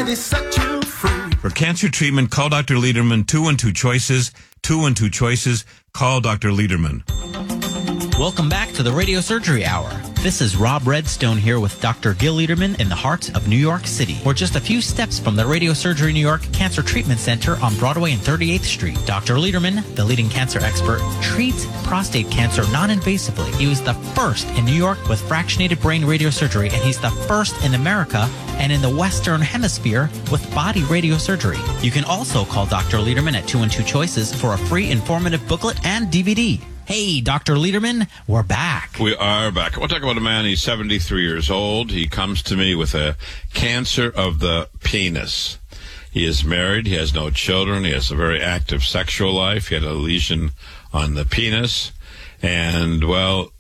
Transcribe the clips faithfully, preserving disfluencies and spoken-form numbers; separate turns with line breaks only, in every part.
ready, set you free.
For cancer treatment, call Doctor Lederman. Two and two choices. Two and two choices. Call Doctor Lederman.
Welcome back to the Radio Surgery Hour. This is Rob Redstone here with Doctor Gil Lederman in the heart of New York City. We're just a few steps from the Radio Surgery New York Cancer Treatment Center on Broadway and thirty-eighth Street. Doctor Lederman, the leading cancer expert, treats prostate cancer non-invasively. He was the first in New York with fractionated brain radiosurgery, and he's the first in America and in the Western Hemisphere with body radiosurgery. You can also call Doctor Lederman at two and two choices for a free informative booklet and D V D. Hey, Doctor Lederman, we're back.
We are back. I want to talk about a man. He's seventy-three years old. He comes to me with a cancer of the penis. He is married. He has no children. He has a very active sexual life. He had a lesion on the penis. And, well,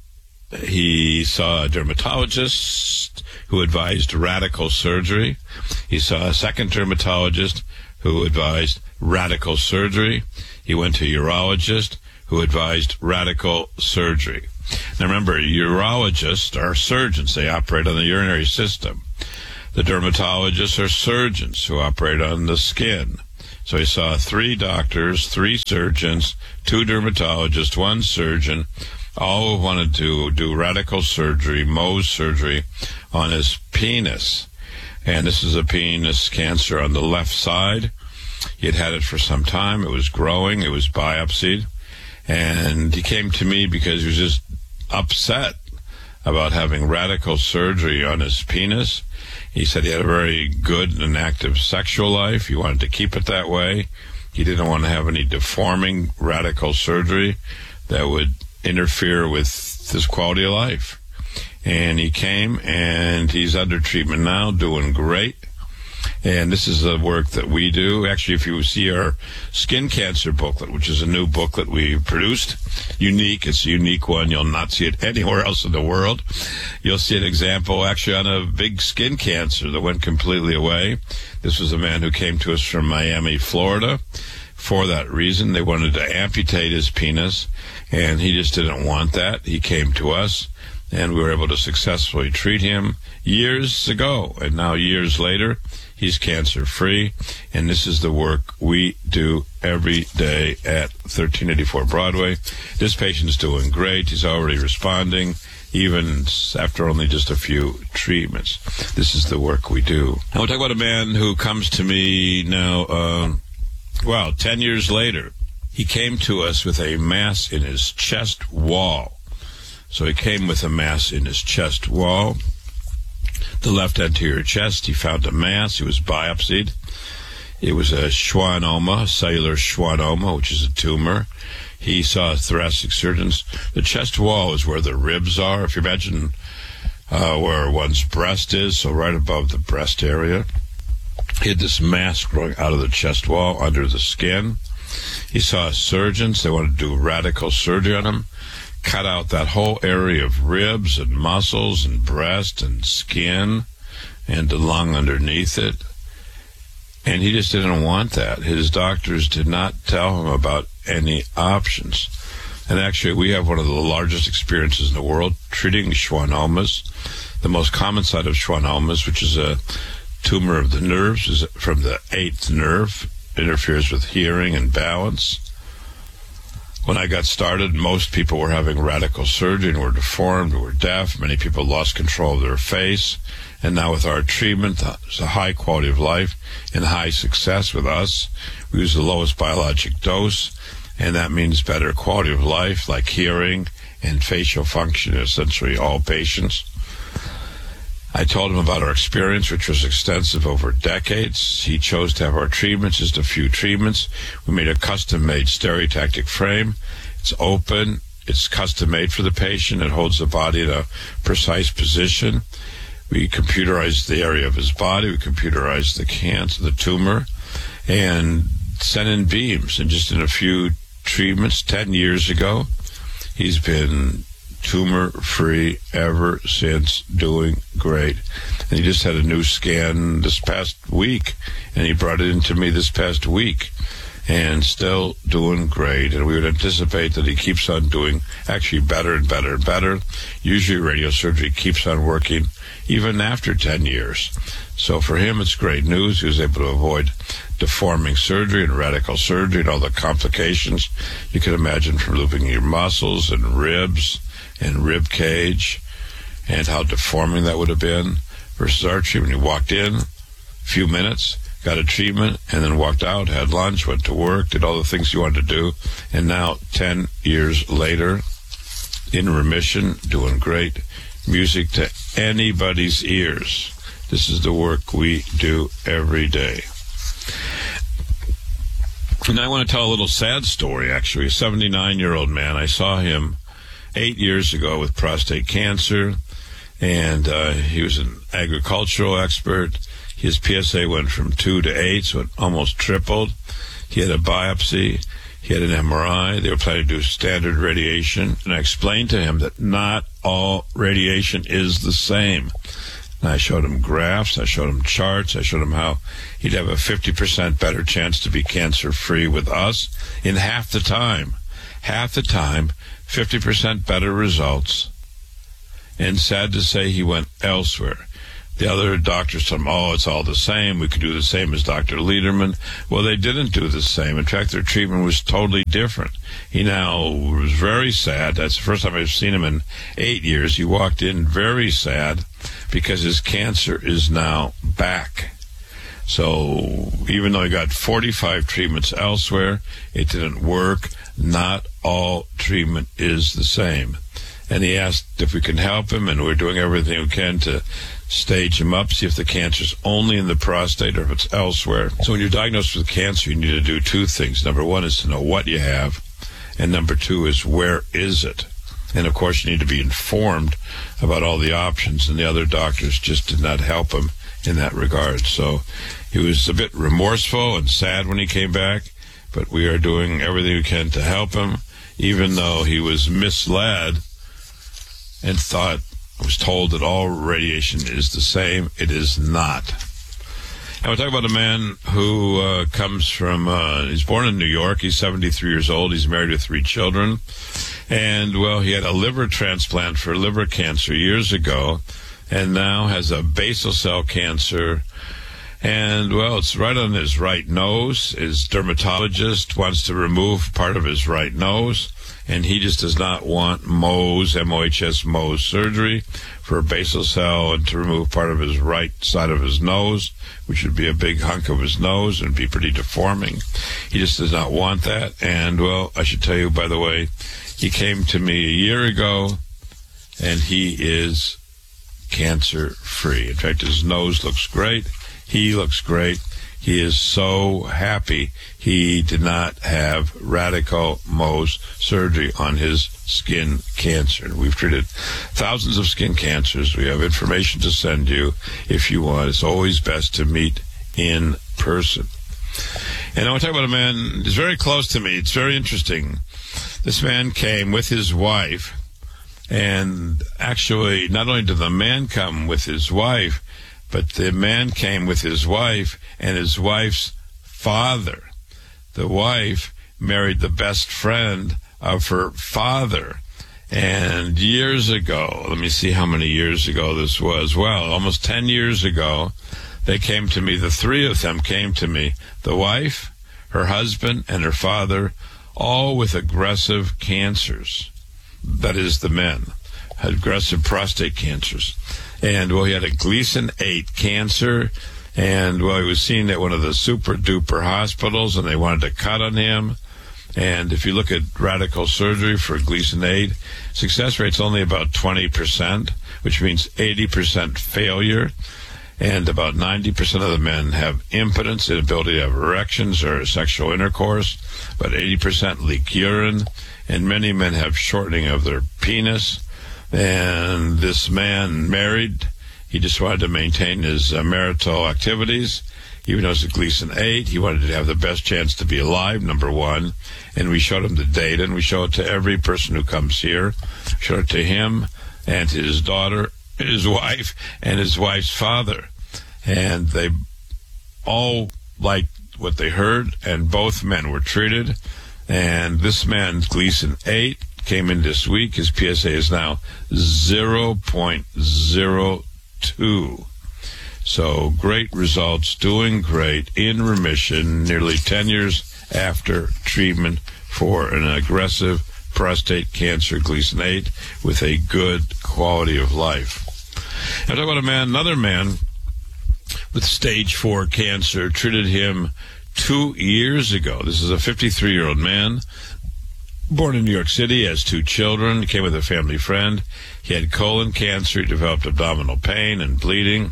he saw a dermatologist who advised radical surgery. He saw a second dermatologist who advised radical surgery. He went to a urologist who advised radical surgery. Now remember, urologists are surgeons. They operate on the urinary system. The dermatologists are surgeons who operate on the skin. So he saw three doctors, three surgeons, two dermatologists, one surgeon, all who wanted to do radical surgery, Mohs surgery, on his penis. And this is a penis cancer on the left side. He had had it for some time. It was growing. It was biopsied. And he came to me because he was just upset about having radical surgery on his penis. He said he had a very good and active sexual life. He wanted to keep it that way. He didn't want to have any deforming radical surgery that would interfere with his quality of life. And he came, and he's under treatment now, doing great. And this is the work that we do. Actually, if you see our skin cancer booklet, which is a new booklet we produced, unique, it's a unique one. You'll not see it anywhere else in the world. You'll see an example actually on a big skin cancer that went completely away. This was a man who came to us from Miami, Florida. For that reason, they wanted to amputate his penis, and he just didn't want that. He came to us, and we were able to successfully treat him years ago. And now, years later, he's cancer-free, and this is the work we do every day at thirteen eighty-four Broadway. This patient's doing great. He's already responding, even after only just a few treatments. This is the work we do. I want to talk about a man who comes to me now, uh, well, ten years later. He came to us with a mass in his chest wall. So he came with a mass in his chest wall. The left anterior chest, he found a mass. It was biopsied. It was a schwannoma, a cellular schwannoma, which is a tumor. He saw thoracic surgeons. The chest wall is where the ribs are. If you imagine uh, where one's breast is, so right above the breast area. He had this mass growing out of the chest wall under the skin. He saw surgeons. They wanted to do radical surgery on him. Cut out that whole area of ribs and muscles and breast and skin and the lung underneath it. And he just didn't want that. His doctors did not tell him about any options. And actually, we have one of the largest experiences in the world treating schwannomas. The most common site of schwannomas, which is a tumor of the nerves, is from the eighth nerve. It interferes with hearing and balance. When I got started, most people were having radical surgery and were deformed, were deaf. Many people lost control of their face. And now with our treatment, there's a high quality of life and high success with us. We use the lowest biologic dose, and that means better quality of life, like hearing and facial function in essentially all patients. I told him about our experience, which was extensive over decades. He chose to have our treatments, just a few treatments. We made a custom-made stereotactic frame. It's open. It's custom-made for the patient. It holds the body in a precise position. We computerized the area of his body. We computerized the cancer, the tumor, and sent in beams. And just in a few treatments, ten years ago, he's been tumor-free ever since, doing great. And he just had a new scan this past week, and he brought it into me this past week. and still doing great. And we would anticipate that he keeps on doing actually better and better and better. Usually radiosurgery keeps on working even after ten years. So for him, it's great news. He was able to avoid deforming surgery and radical surgery and all the complications you can imagine from looping your muscles and ribs and rib cage, and how deforming that would have been versus our treatment. He walked in, a few minutes, got a treatment, and then walked out, had lunch, went to work, did all the things you wanted to do, and now ten years later, in remission, doing great, music to anybody's ears. This is the work we do every day. And I want to tell a little sad story, actually. A seventy-nine-year-old man, I saw him eight years ago with prostate cancer, and uh, he was an agricultural expert. His P S A went from two to eight, so it almost tripled. He had a biopsy. He had an M R I. They were planning to do standard radiation, and I explained to him that not all radiation is the same. And I showed him graphs, I showed him charts, I showed him how he'd have a fifty percent better chance to be cancer-free with us in half the time. Half the time, fifty percent better results. And sad to say, he went elsewhere. The other doctors told him, oh, it's all the same. We could do the same as Doctor Lederman. Well, they didn't do the same. In fact, their treatment was totally different. He now was very sad. That's the first time I've seen him in eight years. He walked in very sad because his cancer is now back. So even though he got forty-five treatments elsewhere, it didn't work. Not all treatment is the same. And he asked if we can help him, and we're doing everything we can to stage him up, see if the cancer's only in the prostate or if it's elsewhere. So when you're diagnosed with cancer, you need to do two things. Number one is to know what you have, and number two is where is it? And of course, you need to be informed about all the options, and the other doctors just did not help him in that regard. So he was a bit remorseful and sad when he came back, but we are doing everything we can to help him, even though he was misled and thought, was told that all radiation is the same. It is not. And we're talking about a man who uh, comes from, uh, he's born in New York. He's seventy-three years old. He's married with three children. And, well, he had a liver transplant for liver cancer years ago, and now has a basal cell cancer. And, well, it's right on his right nose. His dermatologist wants to remove part of his right nose, and he just does not want Mohs, M O H S, Mohs surgery for a basal cell and to remove part of his right side of his nose, which would be a big hunk of his nose and be pretty deforming. He just does not want that. And, well, I should tell you, by the way, he came to me a year ago, and he is cancer-free. In fact, his nose looks great. He looks great. He is so happy he did not have radical Mohs surgery on his skin cancer. We've treated thousands of skin cancers. We have information to send you if you want. It's always best to meet in person. And I want to talk about a man who's very close to me. It's very interesting. This man came with his wife, and actually not only did the man come with his wife, but the man came with his wife and his wife's father. The wife married the best friend of her father. And years ago, let me see how many years ago this was. Well, almost ten years ago, they came to me. The three of them came to me. The wife, her husband, and her father, all with aggressive cancers. That is, the men had aggressive prostate cancers. And, well, he had a Gleason eight cancer, and, well, he was seen at one of the super-duper hospitals, and they wanted to cut on him. And if you look at radical surgery for Gleason eight, success rate's only about twenty percent, which means eighty percent failure. And about ninety percent of the men have impotence, inability to have erections or sexual intercourse. About eighty percent leak urine, and many men have shortening of their penis. And this man married. He just wanted to maintain his uh, marital activities. Even though it's a Gleason eight, he wanted to have the best chance to be alive, number one. And we showed him the data, and we show it to every person who comes here. Showed it to him and his daughter, his wife, and his wife's father. And they all, like what they heard, and both men were treated. And this man, Gleason eight, came in this week. His P S A is now zero point zero two. So great results, doing great, in remission, nearly ten years after treatment for an aggressive prostate cancer, Gleason eight, with a good quality of life. I talk about a man, another man with stage four cancer, treated him two years ago. This is a fifty-three-year-old man, born in New York City, has two children, came with a family friend. He had colon cancer, he developed abdominal pain and bleeding.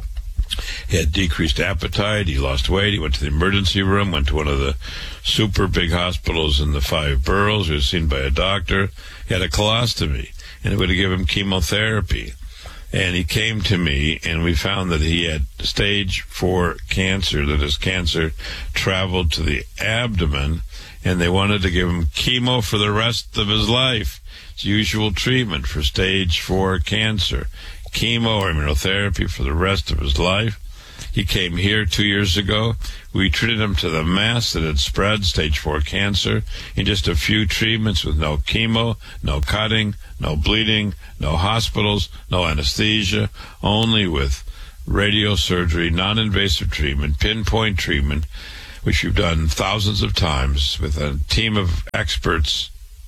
He had decreased appetite, he lost weight, he went to the emergency room, went to one of the super big hospitals in the five boroughs, he was seen by a doctor. He had a colostomy, and they would give him chemotherapy. And he came to me, and we found that he had stage four cancer, that his cancer traveled to the abdomen, and they wanted to give him chemo for the rest of his life. It's usual treatment for stage four cancer. Chemo or immunotherapy for the rest of his life. He came here two years ago. We treated him to the mass that had spread, stage four cancer, in just a few treatments with no chemo, no cutting, no bleeding, no hospitals, no anesthesia, only with radiosurgery, non-invasive treatment, pinpoint treatment, which we've done thousands of times with a team of experts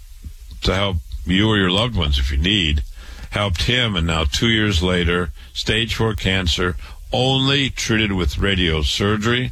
to help you or your loved ones if you need. Helped him, and now two years later, stage four cancer, only treated with radiosurgery,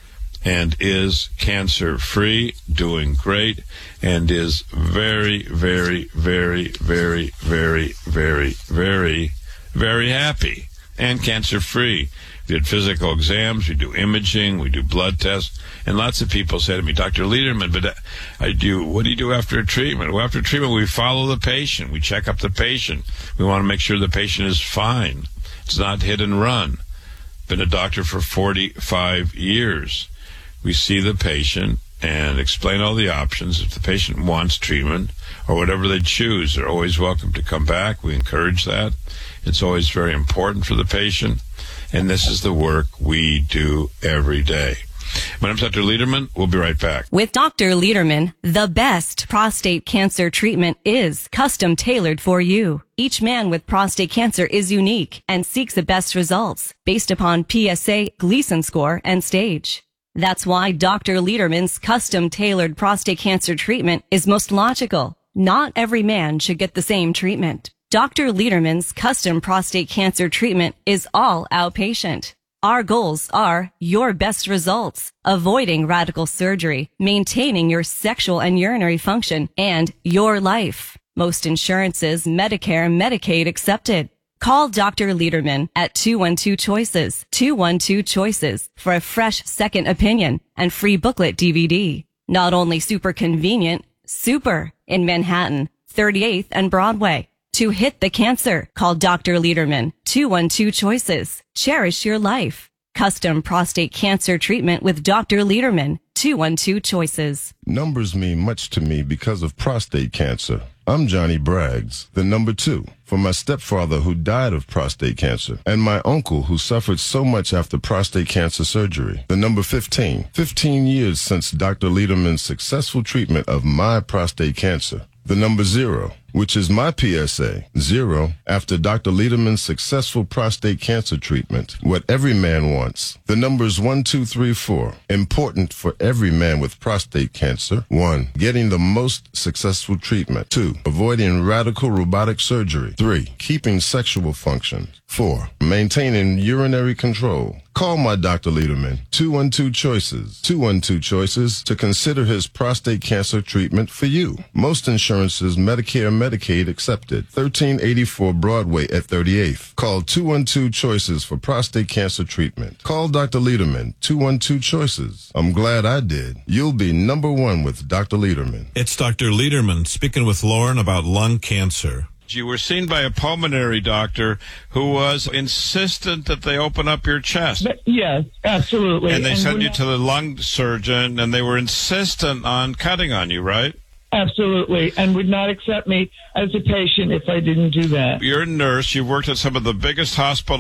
and is cancer-free, doing great, and is very, very, very, very, very, very, very, very happy, and cancer-free. We did physical exams, we do imaging, we do blood tests, and lots of people say to me, Doctor Lederman, but I do, what do you do after treatment? Well, after treatment, we follow the patient. We check up the patient. We want to make sure the patient is fine. It's not hit and run. Been a doctor for forty-five years. We see the patient and explain all the options. If the patient wants treatment or whatever they choose, they're always welcome to come back. We encourage that. It's always very important for the patient. And this is the work we do every day. My name's Doctor Lederman. We'll be right back.
With Doctor Lederman, the best prostate cancer treatment is custom tailored for you. Each man with prostate cancer is unique and seeks the best results based upon P S A, Gleason score, and stage. That's why Doctor Lederman's custom tailored prostate cancer treatment is most logical. Not every man should get the same treatment. Doctor Lederman's custom prostate cancer treatment is all outpatient. Our goals are your best results, avoiding radical surgery, maintaining your sexual and urinary function, and your life. Most insurances, Medicare, Medicaid accepted. Call Doctor Lederman at two one two choices, two one two choices for a fresh second opinion and free booklet D V D. Not only super convenient, super in Manhattan, thirty-eighth and Broadway. To hit the cancer, call Doctor Lederman, two one two choices. Cherish your life. Custom prostate cancer treatment with Doctor Lederman, two one two choices.
Numbers mean much to me because of prostate cancer. I'm Johnny Braggs, the number two, for my stepfather who died of prostate cancer, and my uncle who suffered so much after prostate cancer surgery. The number fifteen, fifteen years since Doctor Lederman's successful treatment of my prostate cancer. The number zero, which is my P S A, zero, after Doctor Lederman's successful prostate cancer treatment, what every man wants. The numbers one, two, three, four, important for every man with prostate cancer. One, getting the most successful treatment. Two, avoiding radical robotic surgery. Three, keeping sexual function. Four, maintaining urinary control. Call my Doctor Lederman, two one two choices, two one two choices to consider his prostate cancer treatment for you. Most insurances, Medicare, Medicaid accepted. thirteen eighty-four Broadway at thirty-eighth. Call two one two choices for prostate cancer treatment. Call Doctor Lederman, two one two choices. I'm glad I did. You'll be number one with Doctor Lederman.
It's Doctor Lederman speaking with Lauren about lung cancer.
You were seen by a pulmonary doctor who was insistent that they open up your chest.
Yes, absolutely.
And they
and
sent you
not,
to the lung surgeon, and they were insistent on cutting on you, right?
Absolutely, and would not accept me as a patient if I didn't do that.
You're a nurse. You've worked at some of the biggest hospitals.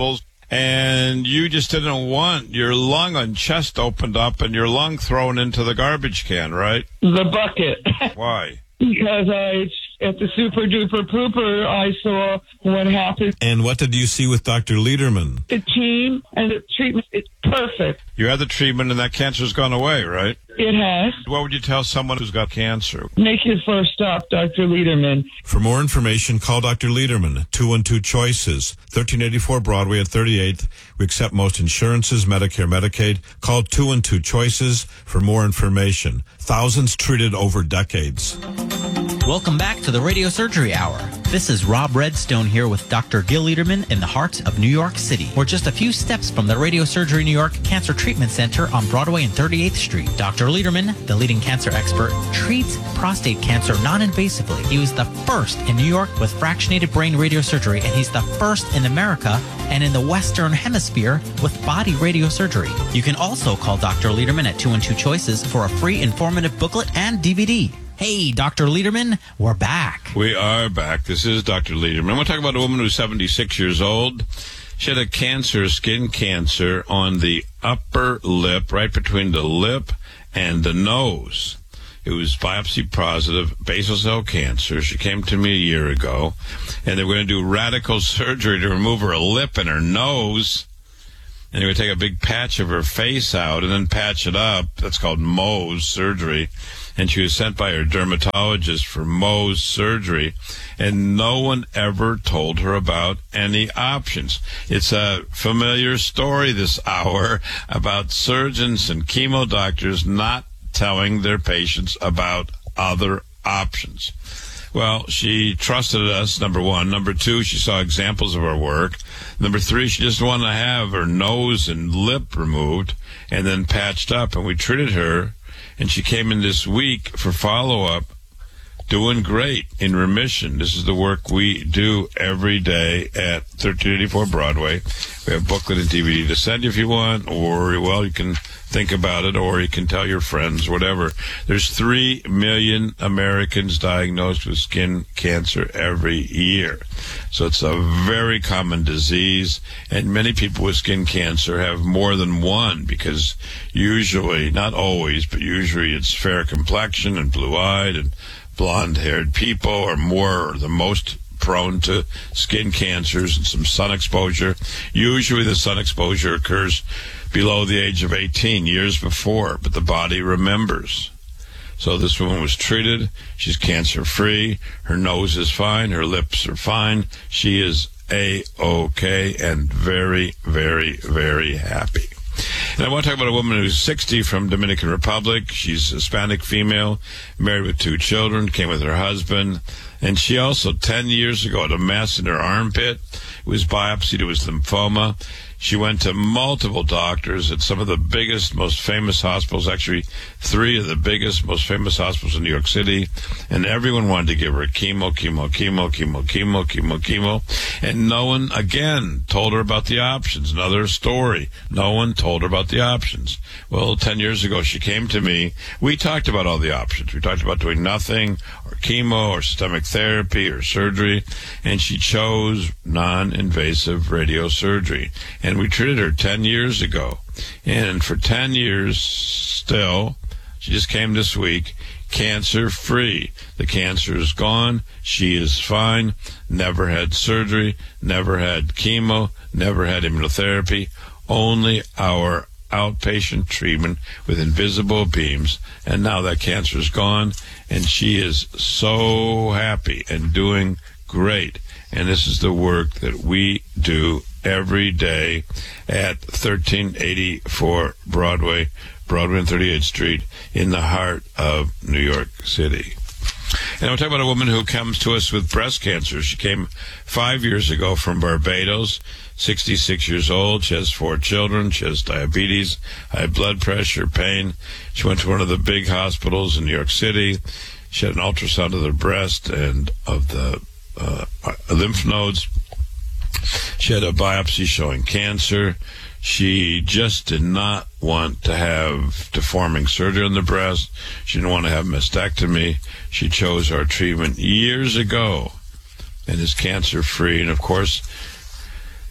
and you just didn't want your lung and chest opened up and your lung thrown into the garbage can, right?
The bucket.
Why?
Because I, at the Super Duper Pooper, I saw what happened.
And what did you see with Doctor Lederman?
The team and the treatment, it's perfect.
You had the treatment and that cancer's gone away, right?
It has.
What would you tell someone who's got cancer?
Make your first stop, Doctor Lederman.
For more information, call Doctor Lederman, two one two Choices, thirteen eighty-four Broadway at thirty-eighth. We accept most insurances, Medicare, Medicaid. Call two one two Choices for more information. Thousands treated over decades.
Welcome back to the Radio Surgery Hour. This is Rob Redstone here with Doctor Gil Lederman in the heart of New York City. We're just a few steps from the Radio Surgery New York Cancer Treatment Center on Broadway and thirty-eighth Street. Doctor Lederman, the leading cancer expert, treats prostate cancer non-invasively. He was the first in New York with fractionated brain radiosurgery, and he's the first in America and in the Western Hemisphere with body radiosurgery. You can also call Doctor Lederman at two one two Choices for a free informative booklet and D V D. Hey, Doctor Lederman, we're back.
We are back. This is Doctor Lederman. I'm going to talk about a woman who's seventy-six years old. She had a cancer, skin cancer, on the upper lip, right between the lip and the nose. It was biopsy positive, basal cell cancer. She came to me a year ago, and they were going to do radical surgery to remove her lip and her nose. And they would take a big patch of her face out and then patch it up. That's called Mohs surgery. And she was sent by her dermatologist for Mohs surgery. And no one ever told her about any options. It's a familiar story this hour about surgeons and chemo doctors not telling their patients about other options. Well, she trusted us, number one. Number two, she saw examples of our work. Number three, she just wanted to have her nose and lip removed and then patched up. And we treated her, and she came in this week for follow-up, doing great, in remission. This is the work we do every day at thirteen eighty-four Broadway. We have booklet and D V D to send you if you want, or, well, you can think about it, or you can tell your friends, whatever. There's three million Americans diagnosed with skin cancer every year. So it's a very common disease, and many people with skin cancer have more than one, because usually, not always, but usually it's fair complexion and blue-eyed and blonde-haired people are more or the most prone to skin cancers and some sun exposure. Usually the sun exposure occurs below the age of eighteen, years before, but the body remembers. So this woman was treated. She's cancer-free. Her nose is fine. Her lips are fine. She is A-okay and very, very, very happy. And I want to talk about a woman who's sixty from Dominican Republic. She's a Hispanic female, married with two children, came with her husband. And she also, ten years ago, had a mass in her armpit. It was biopsied. It was lymphoma. She went to multiple doctors at some of the biggest, most famous hospitals, actually three of the biggest, most famous hospitals in New York City, and everyone wanted to give her chemo, chemo, chemo, chemo, chemo, chemo, chemo, and no one, again, told her about the options. Another story. No one told her about the options. Well, ten years ago, she came to me. We talked about all the options. We talked about doing nothing, or chemo, or systemic therapy, or surgery, and she chose non-invasive radiosurgery. And we treated her ten years ago. And for ten years still, she just came this week, cancer-free. The cancer is gone. She is fine. Never had surgery. Never had chemo. Never had immunotherapy. Only our outpatient treatment with invisible beams. And now that cancer is gone. And she is so happy and doing great. And this is the work that we do every day at thirteen eighty-four Broadway, Broadway and thirty-eighth Street, in the heart of New York City. And I'm talking about a woman who comes to us with breast cancer. She came five years ago from Barbados, sixty-six years old. She has four children. She has diabetes, high blood pressure, pain. She went to one of the big hospitals in New York City. She had an ultrasound of the breast and of the uh, lymph nodes. She had a biopsy showing cancer. She just did not want to have deforming surgery on the breast. She didn't want to have mastectomy. She chose our treatment years ago and is cancer-free. And, of course,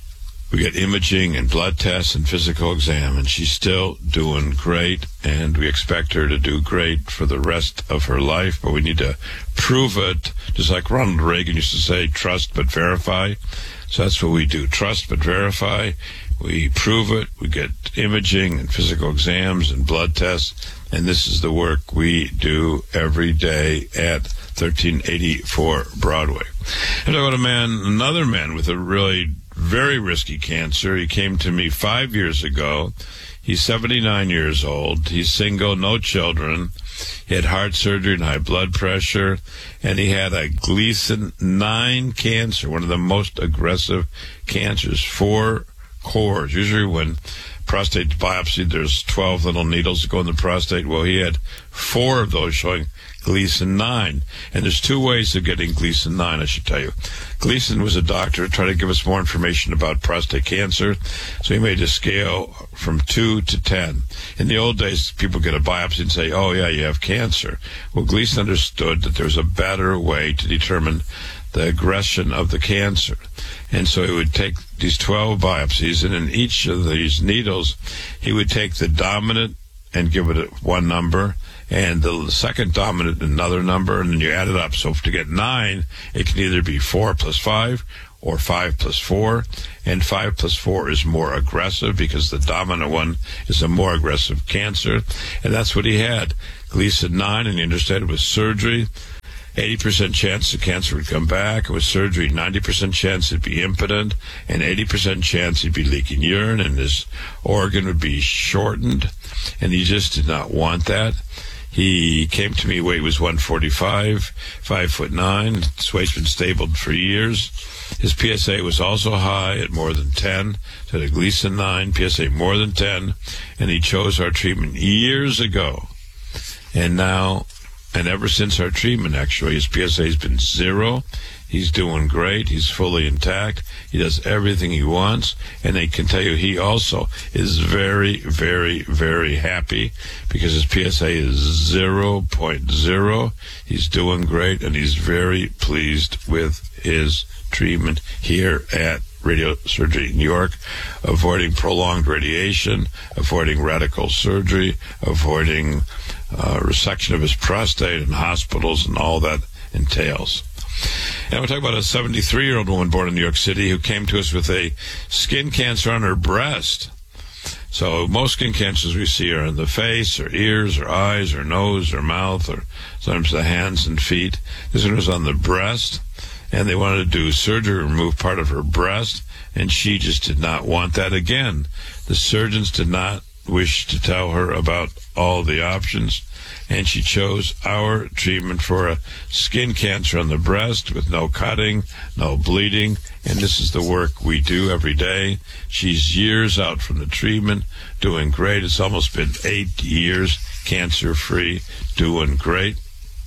We get imaging and blood tests and physical exam, and she's still doing great, and we expect her to do great for the rest of her life, but we need to prove it, just like Ronald Reagan used to say, trust but verify. So that's what we do, trust but verify. We prove it, we get imaging and physical exams and blood tests, and this is the work we do every day at thirteen eighty-four Broadway. And I got a man, another man with a really very risky cancer. He came to me five years ago. He's seventy-nine years old. He's single, no children. He had heart surgery and high blood pressure, and he had a Gleason nine cancer, one of the most aggressive cancers, four cores. Usually when prostate biopsy, there's twelve little needles that go in the prostate. Well, he had four of those showing Gleason nine. And there's two ways of getting Gleason nine, I should tell you. Gleason was a doctor trying to give us more information about prostate cancer, so he made a scale from two to ten. In the old days, people get a biopsy and say, oh, yeah, you have cancer. Well, Gleason understood that there was a better way to determine the aggression of the cancer. And so he would take these twelve biopsies, and in each of these needles, he would take the dominant and give it one number, and the second dominant another number, and then you add it up. So to get nine, it can either be four plus five or five plus four, and five plus four is more aggressive because the dominant one is a more aggressive cancer, and that's what he had, Gleason nine, and he understood it was surgery. eighty percent chance the cancer would come back. With surgery, ninety percent chance it'd be impotent, and eighty percent chance he'd be leaking urine, and his organ would be shortened, and he just did not want that. He came to me, weight was one forty-five, five foot nine. His weight's been stable for years. His P S A was also high at more than ten. So had a Gleason nine, P S A more than ten, and he chose our treatment years ago. And now, and ever since our treatment, actually, his P S A has been zero. He's doing great. He's fully intact. He does everything he wants. And I can tell you, he also is very, very, very happy because his P S A is zero point zero. He's doing great, and he's very pleased with his treatment here at Radio Surgery New York, avoiding prolonged radiation, avoiding radical surgery, avoiding uh, resection of his prostate in hospitals and all that entails. And we're talking about a seventy-three-year-old woman born in New York City who came to us with a skin cancer on her breast. So most skin cancers we see are in the face, or ears, or eyes, or nose, or mouth, or sometimes the hands and feet. This one was on the breast, and they wanted to do surgery, remove part of her breast, and she just did not want that again. The surgeons did not wish to tell her about all the options, and she chose our treatment for a skin cancer on the breast with no cutting, no bleeding, and this is the work we do every day. She's years out from the treatment, doing great. It's almost been eight years cancer-free, doing great.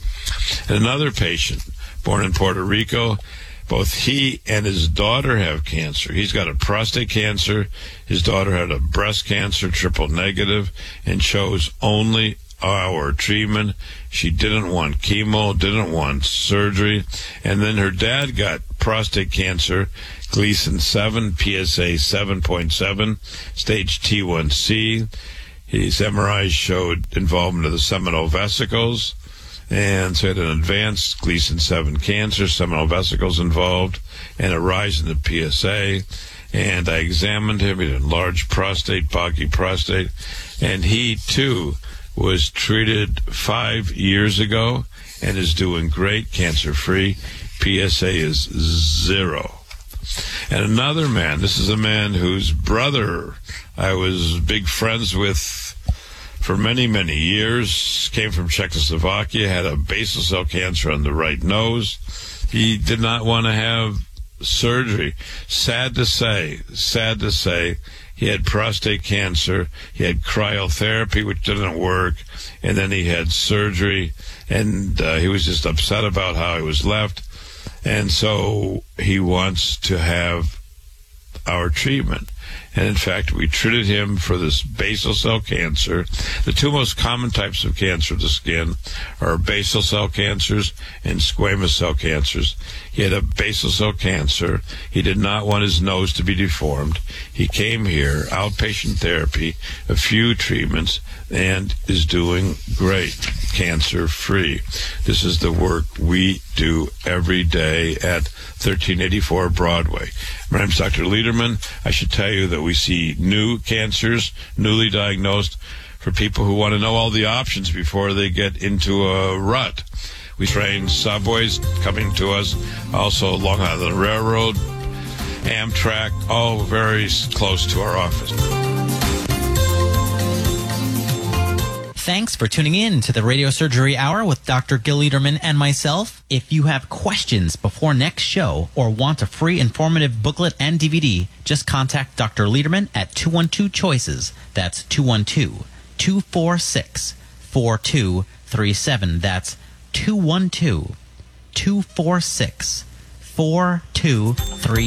And another patient, born in Puerto Rico, both he and his daughter have cancer. He's got a prostate cancer. His daughter had a breast cancer, triple negative, and chose only our treatment. She didn't want chemo, didn't want surgery. And then her dad got prostate cancer, Gleason seven, P S A seven point seven, stage T one C. His M R I showed involvement of the seminal vesicles. And so he had an advanced Gleason seven cancer, seminal vesicles involved, and a rise in the P S A. And I examined him. He had enlarged prostate, boggy prostate. And he, too, was treated five years ago and is doing great, cancer-free. P S A is zero. And another man, this is a man whose brother I was big friends with for many, many years, came from Czechoslovakia, had a basal cell cancer on the right nose. He did not want to have surgery. Sad to say, sad to say, he had prostate cancer. He had cryotherapy, which didn't work, and then he had surgery, and uh, he was just upset about how he was left, and so he wants to have our treatment. And in fact, we treated him for this basal cell cancer. The two most common types of cancer of the skin are basal cell cancers and squamous cell cancers. He had a basal cell cancer. He did not want his nose to be deformed. He came here, outpatient therapy, a few treatments, and is doing great, cancer-free. This is the work we do every day at thirteen eighty-four Broadway. My name is Doctor Lederman. I should tell you that we see new cancers, newly diagnosed, for people who want to know all the options before they get into a rut. We train subways coming to us, also Long Island Railroad, Amtrak, all very close to our office.
Thanks for tuning in to the Radio Surgery Hour with Doctor Gil Lederman and myself. If you have questions before next show or want a free informative booklet and D V D, just contact Doctor Lederman at two one two choices. That's two one two, two four six, four two three seven. That's two one two, two four six, four two three seven.